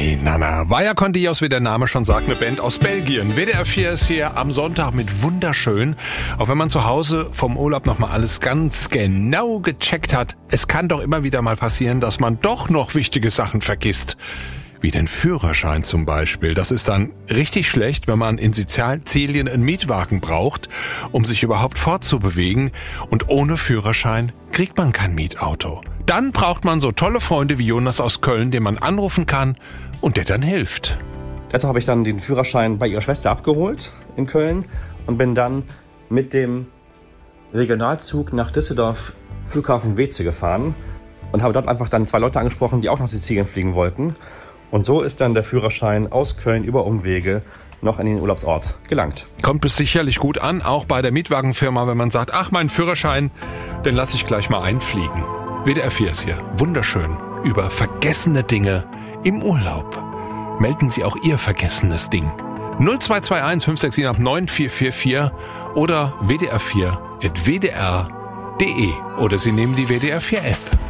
Hey Nana, Vaya con Dios, wie der Name schon sagt, eine Band aus Belgien. WDR 4 ist hier am Sonntag mit wunderschön. Auch wenn man zu Hause vom Urlaub nochmal alles ganz genau gecheckt hat, es kann doch immer wieder mal passieren, dass man doch noch wichtige Sachen vergisst. Wie den Führerschein zum Beispiel. Das ist dann richtig schlecht, wenn man in Sizilien einen Mietwagen braucht, um sich überhaupt fortzubewegen. Und ohne Führerschein kriegt man kein Mietauto. Dann braucht man so tolle Freunde wie Jonas aus Köln, den man anrufen kann und der dann hilft. Deshalb habe ich dann den Führerschein bei ihrer Schwester abgeholt in Köln und bin dann mit dem Regionalzug nach Düsseldorf Flughafen Weeze gefahren und habe dort einfach dann 2 Leute angesprochen, die auch nach Sizilien fliegen wollten. Und so ist dann der Führerschein aus Köln über Umwege noch an den Urlaubsort gelangt. Kommt es sicherlich gut an, auch bei der Mietwagenfirma, wenn man sagt, ach, mein Führerschein, den lasse ich gleich mal einfliegen. WDR 4 ist hier wunderschön über vergessene Dinge im Urlaub. Melden Sie auch Ihr vergessenes Ding. 0221 567 9444 oder wdr4@wdr.de oder Sie nehmen die WDR 4 App.